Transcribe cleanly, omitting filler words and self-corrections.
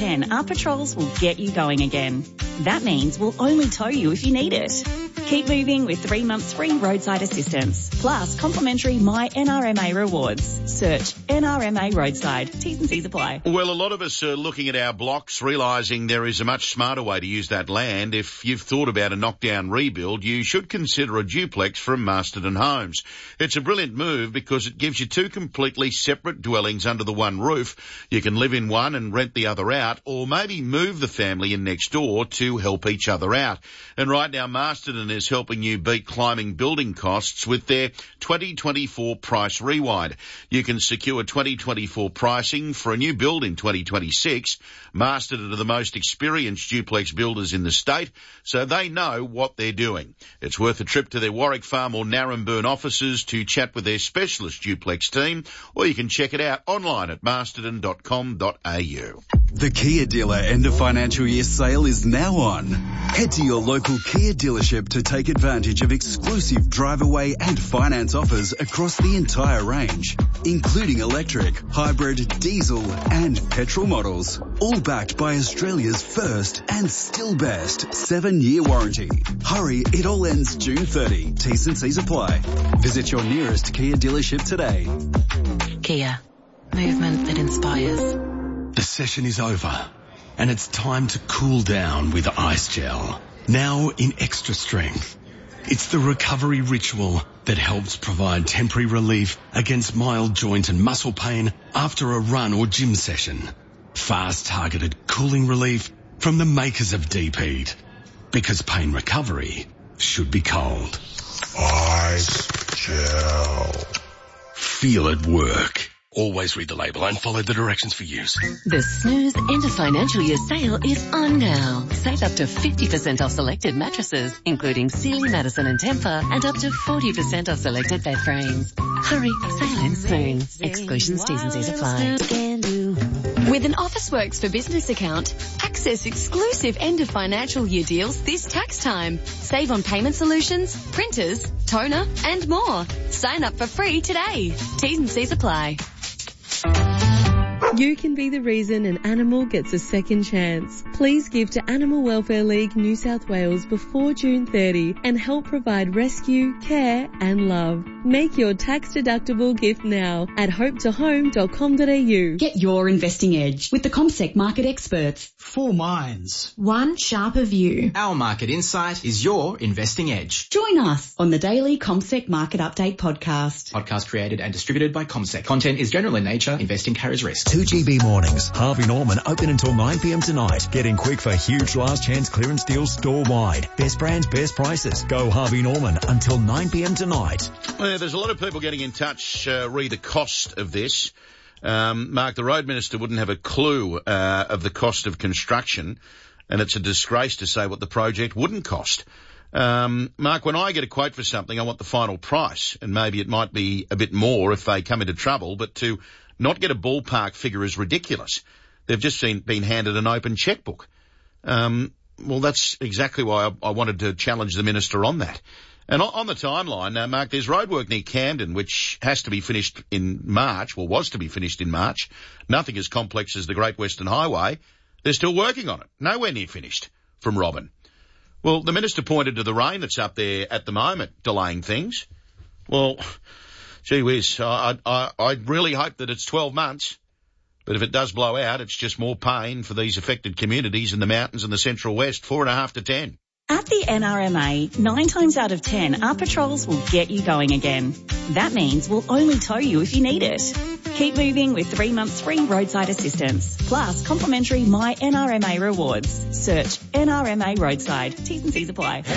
10, our patrols will get you going again. That means we'll only tow you if you need it. Keep moving with 3 months free roadside assistance, plus complimentary My NRMA rewards. Search NRMA Roadside. T's and C's apply. Well, a lot of us are looking at our blocks, realising there is a much smarter way to use that land. If you've thought about a knockdown rebuild, you should consider a duplex from Masterton Homes. It's a brilliant move because it gives you 2 completely separate dwellings under the one roof. You can live in one and rent the other out, or maybe move the family in next door to help each other out. And right now, Masterton is helping you beat climbing building costs with their 2024 price rewind. You can secure 2024 pricing for a new build in 2026. Masterton are the most experienced duplex builders in the state, so they know what they're doing. It's worth a trip to their Warwick Farm or Narromburn offices to chat with their specialist duplex team, or you can check it out online at masterton.com.au. The Kia dealer end of financial year sale is now on. Head to your local Kia dealership to take advantage of exclusive drive away and finance offers across the entire range, including electric, hybrid, diesel and petrol models, all backed by Australia's first and still best 7-year warranty. Hurry, it all ends June 30. T's and C's apply. Visit your nearest Kia dealership today. Kia, movement that inspires. The session is over, and it's time to cool down with Ice Gel. Now in extra strength. It's the recovery ritual that helps provide temporary relief against mild joint and muscle pain after a run or gym session. Fast targeted cooling relief from the makers of Deep Heat. Because pain recovery should be cold. Ice Gel. Feel it work. Always read the label and follow the directions for use. The Snooze end of financial year sale is on now. Save up to 50% off selected mattresses, including Sealy, Madison and Tempur, and up to 40% off selected bed frames. Hurry, sale ends soon. Exclusions, T's and C's apply. With an Officeworks for Business account, access exclusive end of financial year deals this tax time. Save on payment solutions, printers, toner and more. Sign up for free today. T's and C's apply. You can be the reason an animal gets a second chance. Please give to Animal Welfare League New South Wales before June 30 and help provide rescue, care and love. Make your tax-deductible gift now at hopetohome.com.au. Get your investing edge with the CommSec market experts. 4 minds. One sharper view. Our market insight is your investing edge. Join us on the daily CommSec Market Update podcast. Podcast created and distributed by CommSec. Content is general in nature. Investing carries risk. 2GB mornings. Harvey Norman open until 9 p.m. tonight. Get in quick for huge last chance clearance deals store-wide. Best brands, best prices. Go Harvey Norman until 9 p.m. tonight. Well, there's a lot of people getting in touch, re the cost of this. Mark, the Road Minister wouldn't have a clue of the cost of construction, and it's a disgrace to say what the project wouldn't cost. Mark, when I get a quote for something, I want the final price, and maybe it might be a bit more if they come into trouble, but to not get a ballpark figure is ridiculous. They've just been handed an open checkbook. Well, that's exactly why I wanted to challenge the Minister on that. And on the timeline, Mark, there's roadwork near Camden, which has to be finished in March, well, was to be finished in March. Nothing as complex as the Great Western Highway. They're still working on it. Nowhere near finished from Robin. Well, the Minister pointed to the rain that's up there at the moment, delaying things. Well, gee whiz, I really hope that it's 12 months. But if it does blow out, it's just more pain for these affected communities in the mountains and the Central West, 4.5 to 10. At the NRMA, 9 times out of 10, our patrols will get you going again. That means we'll only tow you if you need it. Keep moving with 3 months free roadside assistance, plus complimentary My NRMA rewards. Search NRMA Roadside. T's and C's apply.